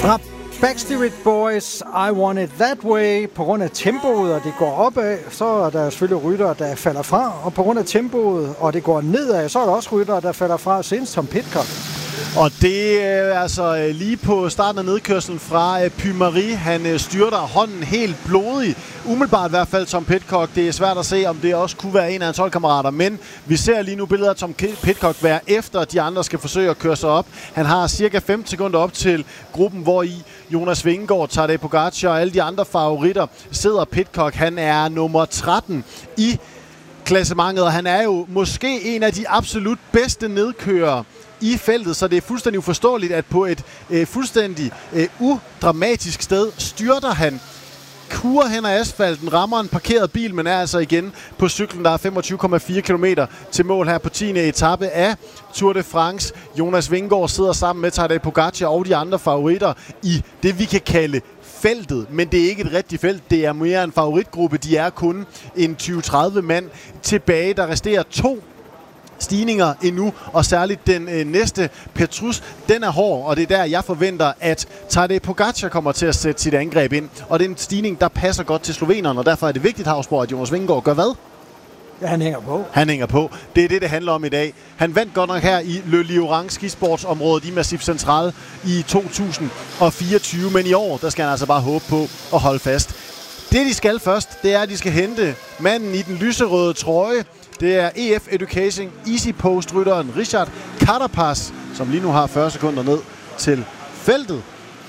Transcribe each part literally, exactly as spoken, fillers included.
Fra Backstreet Boys, I Want It That Way, på grund af tempoet, og det går opad, så er der selvfølgelig ryttere, der falder fra, og på grund af tempoet, og det går nedad, så er der også ryttere, der falder fra, senest Tom Pidcock. Og det er altså lige på starten af nedkørslen fra Puy-Marie. Han styrter hånden helt blodig. Umiddelbart i hvert fald Tom Pidcock. Det er svært at se, om det også kunne være en af hans holdkammerater. Men vi ser lige nu billeder af Tom Pidcock være efter, de andre skal forsøge at køre sig op. Han har cirka femten sekunder op til gruppen, hvor i Jonas Vingegaard, Tadej Pogacar og alle de andre favoritter sidder. Pidcock, han er nummer tretten i klassementet, og han er jo måske en af de absolut bedste nedkørere i feltet, så det er fuldstændig uforståeligt, at på et øh, fuldstændig øh, udramatisk sted styrter han, kurer hen ad asfalten, rammer en parkeret bil, men er altså igen på cyklen. Der er femogtyve komma fire kilometer til mål her på tiende etape af Tour de France. Jonas Vingegaard sidder sammen med Tadej Pogacar og de andre favoritter i det, vi kan kalde feltet, men det er ikke et rigtigt felt. Det er mere en favoritgruppe. De er kun en tyve til tredive mand tilbage. Der resterer to stigninger endnu, og særligt den øh, næste, Petrus, den er hård, og det er der, jeg forventer, at Tadej Pogacar kommer til at sætte sit angreb ind. Og det er en stigning, der passer godt til slovenerne, og derfor er det vigtigt, Havsborg, at Jonas Vingegaard gør hvad? Ja, han hænger på. Han hænger på. Det er det, det handler om i dag. Han vandt godt nok her i Le Lioran skisportsområdet i Massif Central i to tusind fireogtyve, men i år, der skal han altså bare håbe på at holde fast. Det, de skal først, det er, at de skal hente manden i den lyserøde trøje. Det er E F Education Easy Post-rytteren Richard Carapaz, som lige nu har fyrre sekunder ned til feltet.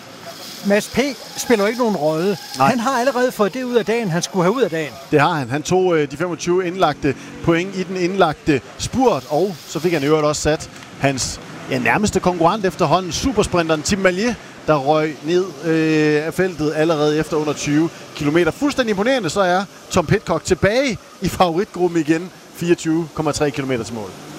Mads P. spiller jo ikke nogen rolle. Nej. Han har allerede fået det ud af dagen, han skulle have ud af dagen. Det har han. Han tog øh, de femogtyve indlagte point i den indlagte spurt, og så fik han i øvrigt også sat hans ja, nærmeste konkurrent efterhånden, supersprinteren Tim Mallier, der røg ned øh, af feltet allerede efter under tyve kilometer. Fuldstændig imponerende, så er Tom Pidcock tilbage i favoritgruppen igen. fireogtyve komma tre kilometer til mål.